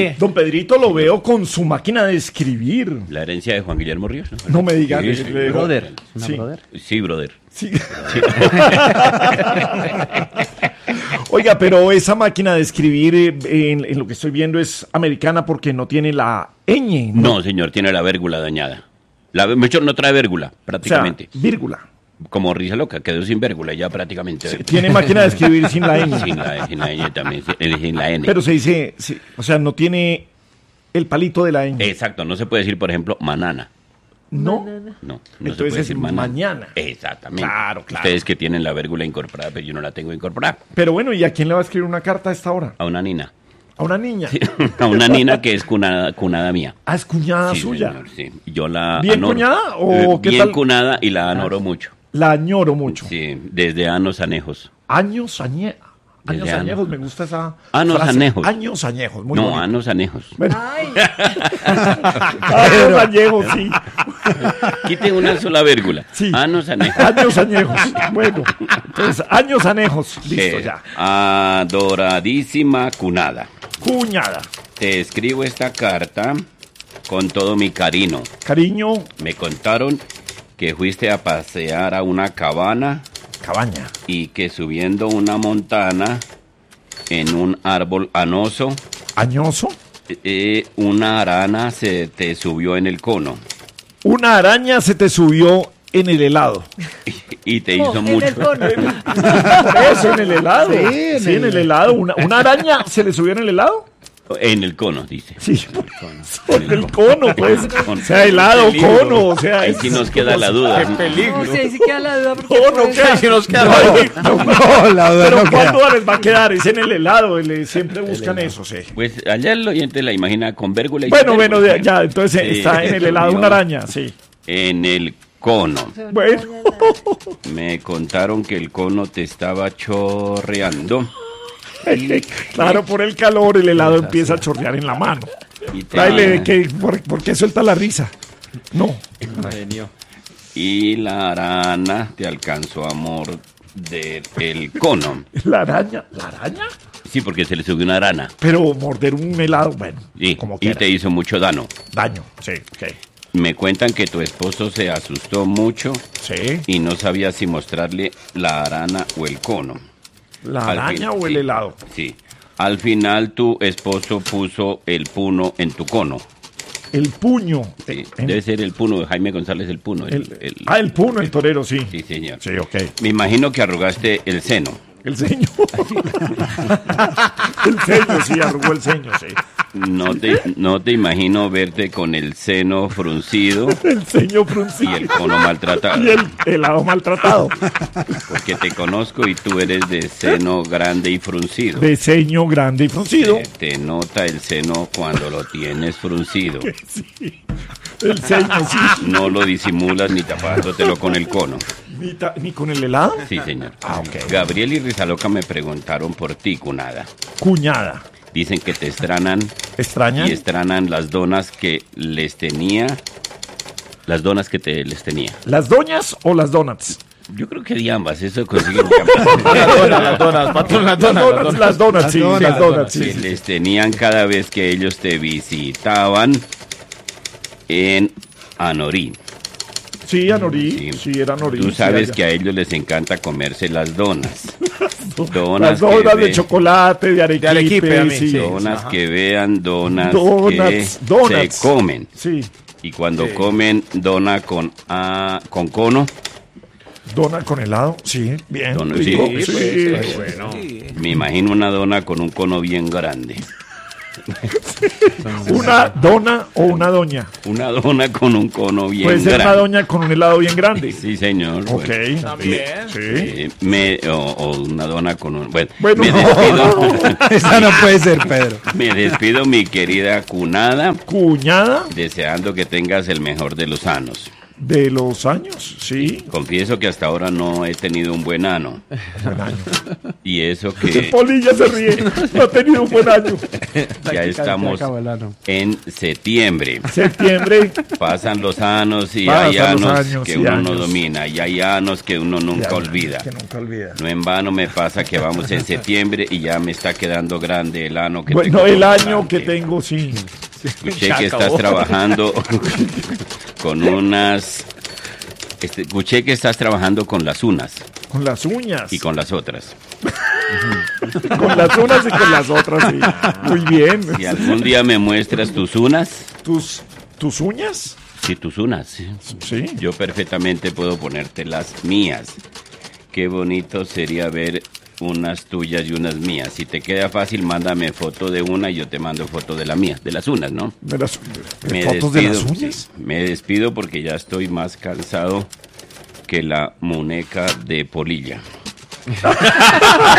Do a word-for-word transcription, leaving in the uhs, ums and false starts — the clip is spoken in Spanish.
qué? Don Pedrito lo veo con su máquina de escribir. La herencia de Juan Guillermo Ríos, ¿no? No me digan. Sí, sí, le- Brother. ¿Una Sí. brother? Sí, brother. Sí. Oiga, pero esa máquina de escribir, eh, en, en lo que estoy viendo, es americana porque no tiene la ñ. No, señor, tiene la vérgula dañada. La, mejor no trae vérgula, O sea, prácticamente. vírgula. Como risa loca, quedó sin vérgula ya prácticamente. Sí, tiene máquina de escribir sin la ñ. Sin la, sin la ñ también, sin, sin la N. Pero se dice, sí, o sea, no tiene el palito de la ñ. Exacto, no se puede decir, por ejemplo, manana. No. No, no se Entonces puede es decir manana. mañana. Exactamente. Claro, claro. Ustedes que tienen la vérgula incorporada, pero yo no la tengo incorporada. Pero bueno, ¿y a quién le va a escribir una carta a esta hora? A una nina. A una niña. A una nina que es cunada, cunada mía. Ah, es cuñada Sí, suya. señor, sí. Yo la ¿Bien anoro. cuñada o Eh, qué bien tal? cunada y la anoro mucho. La añoro mucho. Sí, desde anos anejos. Años añe... Años Desde añejos, años. me gusta esa Años frase. añejos. Años añejos, muy no, bonito. anos anejos. Ay, Años añejos, sí. Quiten una sola vérgula. Sí. Anos anejos. Años añejos. Bueno, entonces, años añejos. Listo, Eh, ya. Adoradísima cunada. Cuñada. Te escribo esta carta con todo mi cariño. Cariño, Me contaron que fuiste a pasear a una cabana cabaña. y que subiendo una montana en un árbol anoso, Añoso. eh, una arana se te subió en el cono Una araña se te subió en el helado. y te no, hizo en mucho. el cono. Por eso, en el helado. Sí, en en, el... helado. Una, ¿Una araña se le subió en el helado? En el cono, dice. Sí, por el cono, pues. O sea, helado, Peligro. cono, o sea. Ahí es- sí nos queda la duda. Qué peligro. No sé, si queda la duda porque No, no puede queda. ser- nos queda No, no, no, la duda Pero no ¿cuál queda. duda les va a quedar? Es en el helado. el- Siempre buscan eso, sí. Pues allá el oyente la imagina con vérgula y Bueno, sin bueno, vérgula. ya, ya, entonces Sí, está en el helado una araña, sí. En el cono. Bueno, Me contaron que el cono te estaba chorreando. claro, por el calor el helado empieza a chorrear en la mano. Y, te- Traile, que, ¿por, ¿por qué suelta la risa? No, y la arana te alcanzó a morder el cono. la araña, ¿la araña? Sí, porque se le subió una arana. Pero morder un helado, bueno, Sí, como y que te hizo mucho daño. daño, sí, ok. Me cuentan que tu esposo se asustó mucho Sí, y no sabía si mostrarle la arana o el cono. la Al araña fin, o el sí. helado. Sí. Al final tu esposo puso el puno en tu cono. El puño. Sí, En- debe ser el puno de Jaime González el puno. el- el- el- ah, el puno, el torero, sí. Sí, señor. Sí, ok. Me imagino que arrugaste el seno. El ceño. el ceño, sí, arrugó el ceño, sí. No te, no te imagino verte con el seno fruncido El ceño y fruncido. el cono maltratado. Y el helado maltratado. Porque te conozco y tú eres de seno grande y fruncido. De ceño grande y fruncido. Eh, Te nota el seno cuando lo tienes fruncido. Sí. El ceño, sí. No lo disimulas ni tapándotelo con el cono. Ni, ta- ni con el helado. Sí, señor. Ah, ok. Gabriel y Rizaloca me preguntaron por ti, cunada. Cuñada. Dicen que te extranan ¿Extraña? y extranan las donas que les tenía. Las donas que te les tenía. ¿Las doñas o las donuts? Yo creo que de ambas, eso consigue Las donas, las donas, patrón, las Las donas. donuts, las donuts, sí, donas, las las donuts, donas, sí. que sí. les tenían cada vez que ellos te visitaban en Anorí. Sí, Anorí, Sí. sí, era Anorí. Tú sí, sabes allá. que a ellos les encanta comerse las donas. Donas Las donas que de ve- chocolate, de arequipe, De arequipe, a mí, sí. sí. Donas Ajá. que vean, donas, Donuts, que donuts. se comen. Sí, Y cuando Sí. comen dona con, ah, con cono, dona con helado, sí, bien. Dona, rico, sí, sí. pues, bueno. me imagino una dona con un cono bien grande. Una dona o una doña. Una dona con un cono bien Puede ser grande. una doña con un helado bien grande. Sí, señor. Ok. Bueno, También. Sí. eh, me, o, o una dona con un... Bueno, Bueno. me despido. Esa no puede ser, Pedro. Me despido, mi querida cunada, Cuñada, deseando que tengas el mejor de los años. De los años, sí. Confieso que hasta ahora no he tenido un buen ano. Buen año. Y eso que Polilla se ríe. No ha tenido un buen año. ya estamos en septiembre. Septiembre. Pasan los años y Pasan hay los años años que y uno años. no domina. Y hay años que uno nunca Ya, olvida. Que nunca olvida. No en vano me pasa que vamos en septiembre y ya me está quedando grande el ano que Bueno, tengo el por año delante. que tengo, sí. Escuché Ya que acabó. estás trabajando con unas... Este, escuché que estás trabajando con las unas Con las uñas. y con las otras. Con las unas y con las otras, sí. Muy bien. Si algún día me muestras tus unas, ¿Tus, tus uñas? sí, tus unas, Sí. yo perfectamente puedo ponerte las mías. Qué bonito sería ver unas tuyas y unas mías. Si te queda fácil, mándame foto de una y yo te mando foto de la mía, de las unas, ¿no? ¿De las, de Me fotos de las despido, uñas? sí, me despido porque ya estoy más cansado que la muñeca de Polilla.